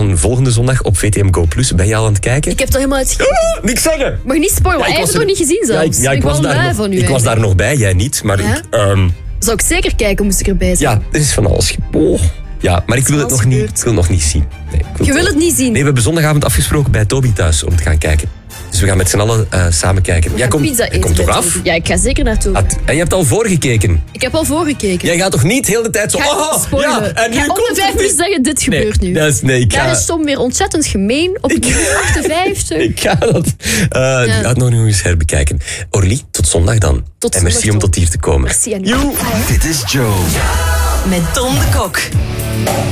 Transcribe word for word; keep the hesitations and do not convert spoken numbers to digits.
van volgende zondag op V T M Go Plus. Ben je al aan het kijken? Ik heb het al helemaal uitgekeken. Ah, niks zeggen! Mag niet spoilen, Ja, hij ik heeft was het nog er- niet gezien Ja, zelfs. ik, ja, ik, ben was, wel daar lui nog, van u ik was eigenlijk. daar nog bij, jij niet. Maar Ja? ik... ehm, Zou ik zeker kijken, moest ik erbij zijn. ja, er is van alles. ge- Oh. Ja, maar ik wil het alles nog niet, gebeurd. ik wil nog niet zien. Nee, ik wil Je wil het niet zien? Nee, we hebben zondagavond afgesproken bij Toby thuis om te gaan kijken. Dus we gaan met z'n allen eh, samen kijken. We Jij gaan komt, pizza jij eten komt toch bij af? Toby. Ja, ik ga zeker naartoe. Ah, en je hebt al voorgekeken. Ik heb al voorgekeken. Jij gaat toch niet heel de tijd zo... Ga Oh, niet spoilen. ja, en Ik nu ga om komt de vijf het minuten zeggen, dit Nee, gebeurt nu. dat is- nee, ik Daar ga- is Tom weer ontzettend gemeen op Ik- minuut achtenvijftig. Ik ga dat uh, ja. nog eens herbekijken. Orly, tot zondag dan. Tot en merci zondag, om Tom. tot hier te komen. Merci, Annie. Joe. Dit is Joe. Met Tom de Kok.